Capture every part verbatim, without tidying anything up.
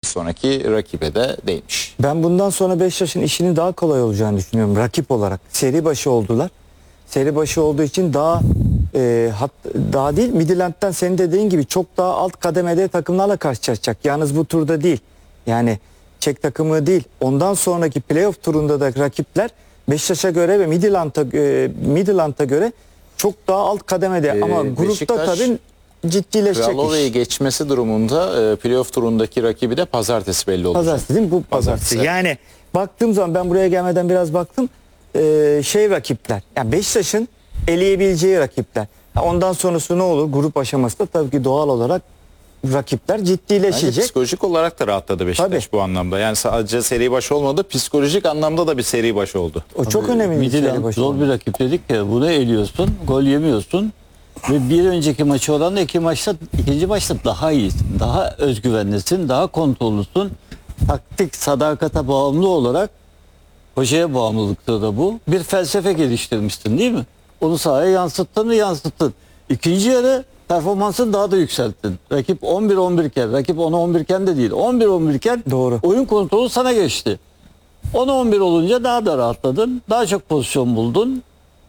sonraki rakibe de değmiş. Ben bundan sonra Beşiktaş'ın işinin daha kolay olacağını düşünüyorum rakip olarak. Seri başı oldular. Seri başı olduğu için daha e, hat, daha değil Midland'den senin dediğin gibi çok daha alt kademede takımlarla karşılaşacak. Yalnız bu turda değil. Yani Çek takımı değil. Ondan sonraki playoff turunda da rakipler Beşiktaş'a göre ve Midland'a e, Midland'a göre çok daha alt kademede. Ee, Ama grupta Beşiktaş, tabii ciddileşecek Kralova'yı iş. geçmesi durumunda e, playoff turundaki rakibi de pazartesi belli olacak. Pazartesi değil mi? Bu pazartesi. Pazartesi. Yani baktığım zaman ben buraya gelmeden biraz baktım. Ee, şey rakipler. Yani Beşiktaş'ın eleyebileceği rakipler. Ondan sonrası ne olur? Grup aşamasında tabii ki doğal olarak rakipler Bence ciddileşecek. psikolojik olarak da rahatladı Beşiktaş Tabii. bu anlamda. Yani sadece seri baş olmadı, psikolojik anlamda da bir seri baş oldu. O çok önemli bir seri Midland başı. zor bir rakip dedik ya, bunu eliyorsun, gol yemiyorsun ve bir önceki maçı oranla iki maçta, ikinci maçta daha iyisin, daha özgüvenlisin, daha kontrollüsün. Taktik, sadakata bağımlı olarak hocaya bağımlılıkta da bu. Bir felsefe geliştirmiştin değil mi? Onu sahaya yansıttın mı yansıttın. İkinci yarı performansını daha da yükselttin. Rakip on bir on bir iken, rakip on on bir iken de değil. on bir on bir iken Doğru. oyun kontrolü sana geçti. on on bir olunca daha da rahatladın. Daha çok pozisyon buldun.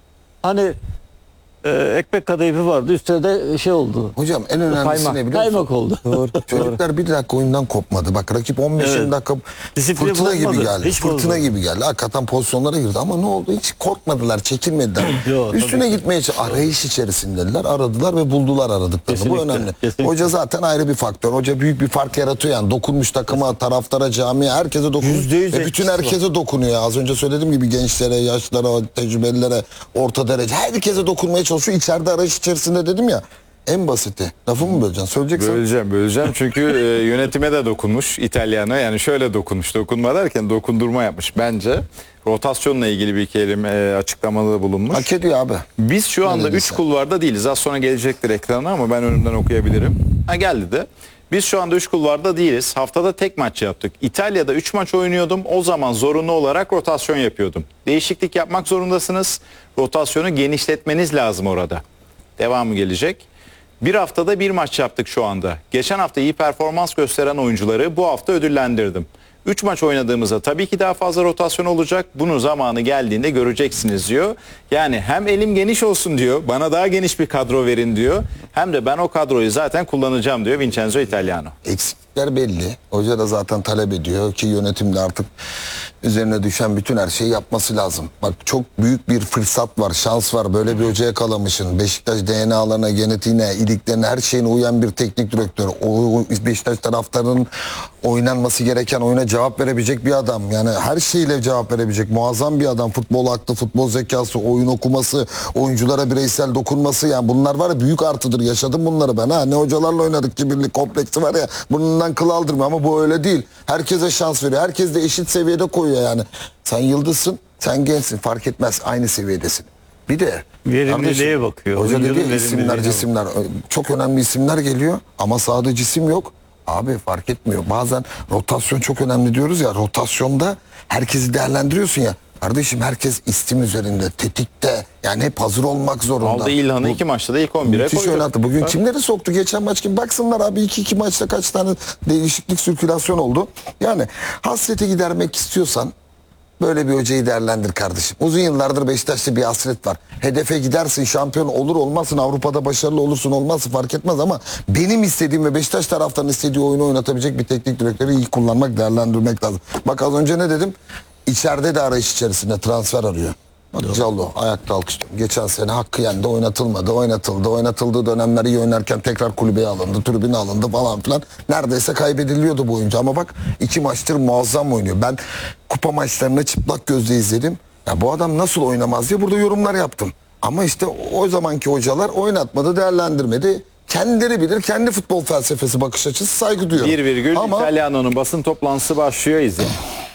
Hani e, ekmek kadayıfı vardı. Üstüne de şey oldu. Hocam en önemlisi Kaymak. ne biliyor musun? Kaymak oldu. Doğru. Çocuklar bir dakika oyundan kopmadı. Bak rakip on beş Evet. dakika Disiplini fırtına gibi bozmadı. geldi. Hiç fırtına bozmadı. gibi geldi. Hakikaten pozisyonlara girdi ama ne oldu? Hiç korkmadılar, çekinmediler. Yok, Üstüne tabii ki. gitmeye ç- arayış içerisindediler. Aradılar ve buldular aradıklarını. Bu Kesinlikle, önemli. kesinlikle. Hoca zaten ayrı bir faktör. Hoca büyük bir fark yaratıyor yani. Dokunmuş takıma, taraftara, camiye, herkese dokunuyor. Yüzde yüz Ve bütün etkisi var. herkese dokunuyor. Az önce söylediğim gibi gençlere, yaşlara, tecrübelilere, orta derece herkese dokunmaya çalışıyor. İçeride arayış içerisinde dedim ya. En basiti. Lafımı mı böleceksin? Söyleyeceksin. Böleceğim, böleceğim. Çünkü e, yönetime de dokunmuş İtalyan'a. Yani şöyle dokunmuş. Dokunma derken dokundurma yapmış bence. Rotasyonla ilgili bir kelime e, açıklamada bulunmuş. Hak ediyor abi. Biz şu anda dediyse. üç kulvarda değiliz. Az sonra gelecektir ekrana ama ben önümden okuyabilirim. Ha geldi de. Biz şu anda üç kulvarda değiliz. Haftada tek maç yaptık. İtalya'da üç maç oynuyordum. O zaman zorunlu olarak rotasyon yapıyordum. Değişiklik yapmak zorundasınız. Rotasyonu genişletmeniz lazım orada. Devamı gelecek. Bir haftada bir maç yaptık şu anda. Geçen hafta iyi performans gösteren oyuncuları bu hafta ödüllendirdim. üç maç oynadığımızda tabii ki daha fazla rotasyon olacak. Bunu zamanı geldiğinde göreceksiniz diyor. Yani hem elim geniş olsun diyor. Bana daha geniş bir kadro verin diyor. Hem de ben o kadroyu zaten kullanacağım diyor Vincenzo Italiano. Eksikler belli. Hoca da zaten talep ediyor ki yönetimde artık üzerine düşen bütün her şeyi yapması lazım. Bak çok büyük bir fırsat var, şans var. Böyle bir hocaya kalamışsın. Beşiktaş D N A'larına, genetiğine, iliklerine, her şeyine uyan bir teknik direktör. O o Beşiktaş taraftarının oynanması gereken oyuna cevap verebilecek bir adam. Yani her şeyle cevap verebilecek. Muazzam bir adam. Futbol aklı, futbol zekası, oyun okuması, oyunculara bireysel dokunması. Yani bunlar var ya büyük artıdır. Yaşadım bunları ben. Ha ne hocalarla oynadık ki birlik kompleksi var ya. Bundan kıl aldırmıyor ama bu öyle değil. Herkese şans veriyor. Herkes de eşit seviyede koyuyor yani. Sen yıldızsın, sen gençsin. Fark etmez. Aynı seviyedesin. Bir de Verimliliğe kardeşim, bakıyor. Hoca Oyuncunun dedi ya, isimler, verimliliğine cisimler. Çok önemli isimler geliyor ama sahada cisim yok. Abi fark etmiyor. Bazen rotasyon çok önemli diyoruz ya. Rotasyonda herkesi değerlendiriyorsun ya. Kardeşim herkes istim üzerinde, tetikte. Yani hep hazır olmak zorunda. Aldı İlhan'ı iki maçta da ilk on bire Müthiş koydu. oynattı. Bugün Tabii. kimleri soktu? Geçen maç kim? Baksınlar abi iki iki maçta kaç tane değişiklik, sirkülasyon oldu. Yani hasreti gidermek istiyorsan böyle bir hocayı değerlendir kardeşim. Uzun yıllardır Beşiktaş'ta bir hasret var. Hedefe gidersin, şampiyon olur olmazsın, Avrupa'da başarılı olursun olmazsın fark etmez ama benim istediğim ve Beşiktaş taraftarının istediği oyunu oynatabilecek bir teknik direktörü iyi kullanmak, değerlendirmek lazım. Bak az önce ne dedim? İçeride de arayış içerisinde transfer arıyor. Bak Callo ayakta alkışlıyorum. Geçen sene hakkı yendi, oynatılmadı, oynatıldı. Oynatıldığı dönemler iyi oynarken tekrar kulübeye alındı, tribüne alındı falan filan. Neredeyse kaybediliyordu bu oyuncu ama bak iki maçtır muazzam oynuyor. Ben kupa maçlarını çıplak gözle izledim. Ya bu adam nasıl oynamaz diye burada yorumlar yaptım. Ama işte o zamanki hocalar oynatmadı, değerlendirmedi. Kendileri bilir, kendi futbol felsefesi, bakış açısı, saygı duyuyorum. Bir virgül Ama İtalyano'nun basın toplantısı başlıyor, izleyin.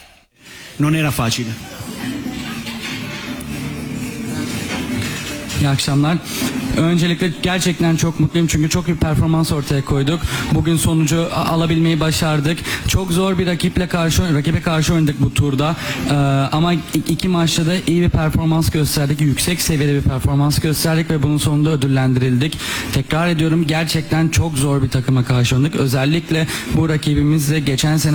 Non era facile. İyi akşamlar. Öncelikle gerçekten çok mutluyum çünkü çok iyi performans ortaya koyduk. Bugün sonucu a- alabilmeyi başardık. Çok zor bir rakiple karşı rakibe karşı oynadık bu turda. Ee, ama i- iki maçta da iyi bir performans gösterdik. Yüksek seviyede bir performans gösterdik ve bunun sonunda ödüllendirildik. Tekrar ediyorum gerçekten çok zor bir takıma karşı oynadık. Özellikle bu rakibimizle geçen sene